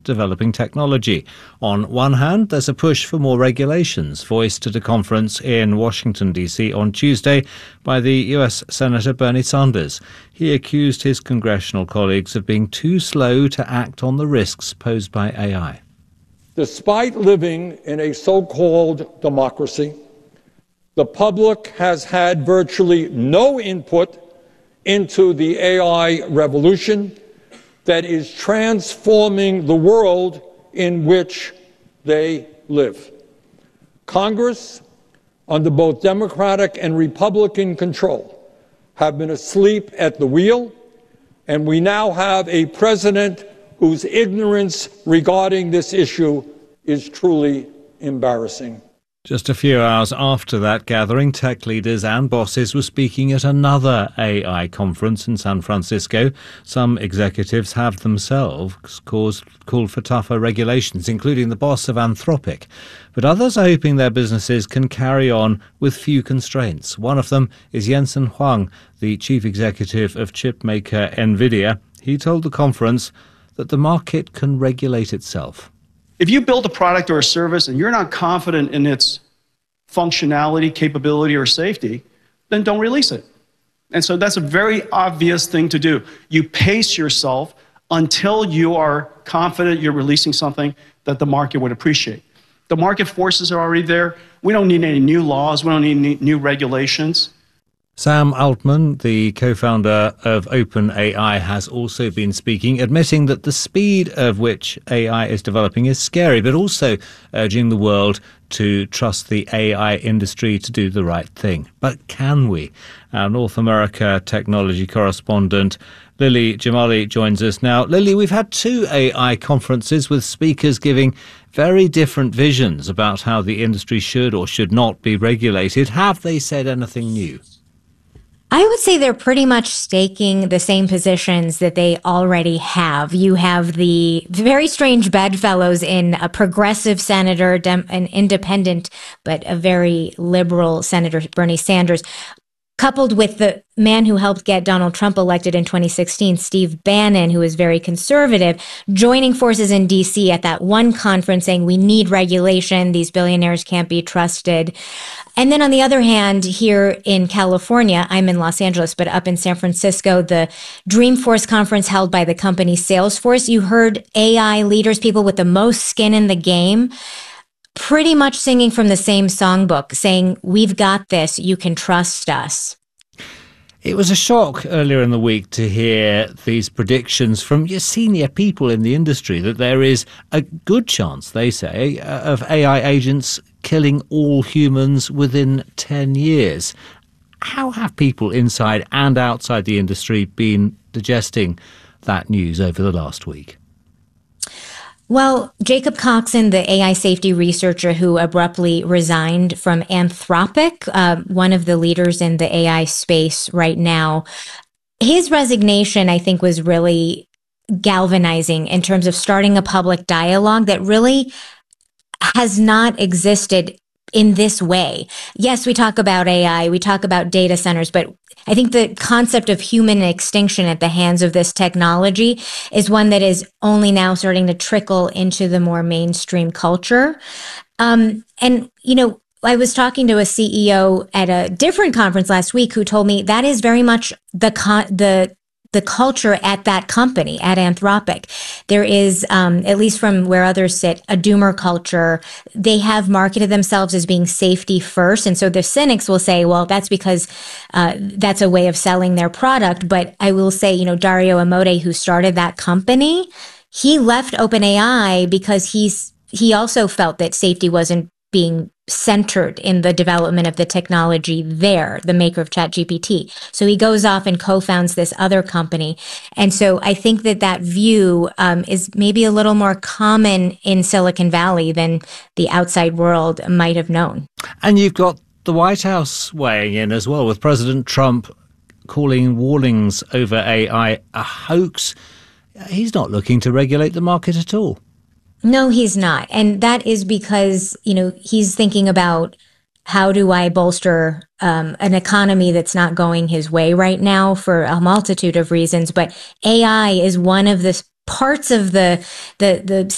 developing technology. On one hand, there's a push for more regulations, voiced at a conference in Washington, D.C. on Tuesday by the U.S. Senator Bernie Sanders. He accused his congressional colleagues of being too slow to act on the risks posed by AI. Despite living in a so-called democracy, the public has had virtually no input into the AI revolution that is transforming the world in which they live. Congress, under both Democratic and Republican control, have been asleep at the wheel, and we now have a president whose ignorance regarding this issue is truly embarrassing. Just a few hours after that gathering, tech leaders and bosses were speaking at another AI conference in San Francisco. Some executives have themselves called for tougher regulations, including the boss of Anthropic. But others are hoping their businesses can carry on with few constraints. One of them is Jensen Huang, the chief executive of chipmaker NVIDIA. He told the conference that the market can regulate itself. If you build a product or a service and you're not confident in its functionality, capability, or safety, then don't release it. And so that's a very obvious thing to do. You pace yourself until you are confident you're releasing something that the market would appreciate. The market forces are already there. We don't need any new laws. We don't need any new regulations. Sam Altman, the co-founder of OpenAI, has also been speaking, admitting that the speed of which AI is developing is scary, but also urging the world to trust the AI industry to do the right thing. But can we? Our North America technology correspondent Lily Jamali joins us now. Lily, we've had two AI conferences with speakers giving very different visions about how the industry should or should not be regulated. Have they said anything new? I would say they're pretty much staking the same positions that they already have. You have the very strange bedfellows in a progressive senator, an independent, but a very liberal senator, Bernie Sanders, coupled with the man who helped get Donald Trump elected in 2016, Steve Bannon, who is very conservative, joining forces in D.C. at that one conference saying we need regulation, these billionaires can't be trusted. And then on the other hand, here in California, I'm in Los Angeles, but up in San Francisco, the Dreamforce conference held by the company Salesforce, you heard AI leaders, people with the most skin in the game, pretty much singing from the same songbook, saying, we've got this, you can trust us. It was a shock earlier in the week to hear these predictions from your senior people in the industry that there is a good chance, they say, of AI agents killing all humans within 10 years. How have people inside and outside the industry been digesting that news over the last week? Well, Jacob Coxon, the AI safety researcher who abruptly resigned from Anthropic, one of the leaders in the AI space right now, his resignation, I think, was really galvanizing in terms of starting a public dialogue that really has not existed in this way. Yes, we talk about AI, we talk about data centers, but I think the concept of human extinction at the hands of this technology is one that is only now starting to trickle into the more mainstream culture. And, you know, I was talking to a CEO at a different conference last week who told me that is very much the culture at that company, at Anthropic. There is, at least from where others sit, a doomer culture. They have marketed themselves as being safety first. And so the cynics will say, well, that's because that's a way of selling their product. But I will say, you know, Dario Amodei, who started that company, he left OpenAI because he also felt that safety wasn't being centered in the development of the technology there, the maker of ChatGPT. So he goes off and co-founds this other company. And so I think that view is maybe a little more common in Silicon Valley than the outside world might have known. And you've got the White House weighing in as well, with President Trump calling warnings over AI a hoax. He's not looking to regulate the market at all. No, he's not. And that is because, you know, he's thinking about how do I bolster an economy that's not going his way right now for a multitude of reasons. But AI is one of the parts of the